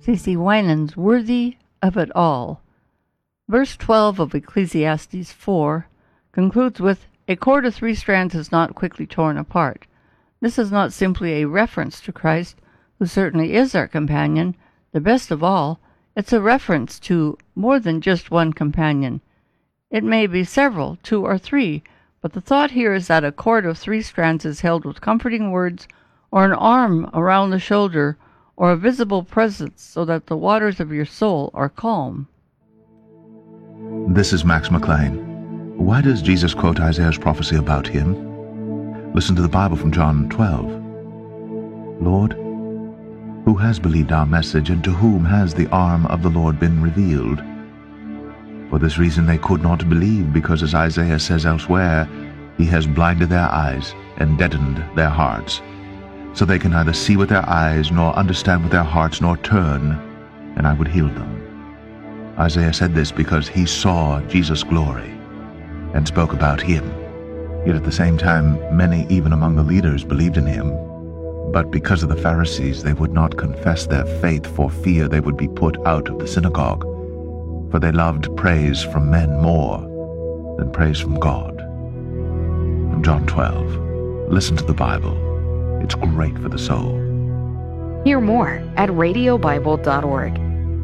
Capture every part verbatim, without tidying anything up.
C C Winans' Worthy of It All. Verse twelve of Ecclesiastes four concludes with, "A cord of three strands is not quickly torn apart." This is not simply a reference to Christ, who certainly is our companion, the best of all. It's a reference to more than just one companion. It may be several, two or three, but the thought here is that a cord of three strands is held with comforting words, or an arm around the shoulder, or a visible presence, so that the waters of your soul are calm. This is Max McLean. Why does Jesus quote Isaiah's prophecy about him? Listen to the Bible from John twelve. Lord, who has believed our message, and to whom has the arm of the Lord been revealed? For this reason they could not believe, because as Isaiah says elsewhere, he has blinded their eyes and deadened their hearts, so they can neither see with their eyes, nor understand with their hearts, nor turn, and I would heal them. Isaiah said this because he saw Jesus' glory and spoke about him. Yet at the same time, many even among the leaders believed in him. But because of the Pharisees, they would not confess their faith for fear they would be put out of the synagogue. For they loved praise from men more than praise from God. From John twelve, listen to the Bible. It's great for the soul. Hear more at radio bible dot org.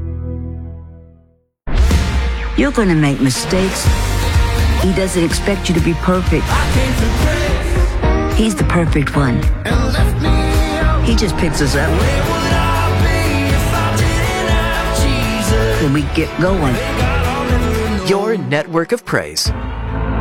You're going to make mistakes. He doesn't expect you to be perfect. He's the perfect one. He just picks us up when we get going. Your network of praise.